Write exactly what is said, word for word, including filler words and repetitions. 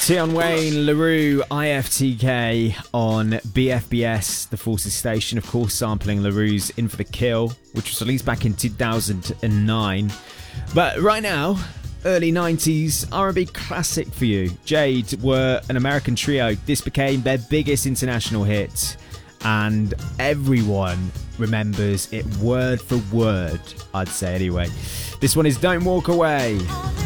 Tion Wayne, LaRue, I F T K on B F B S, the Forces Station, of course sampling LaRue's In For The Kill, which was released back in two thousand nine. But right now, early nineties R and B classic for you. Jade were an American trio. This became their biggest international hit, and everyone remembers it word for word, I'd say anyway. This one is Don't Walk Away.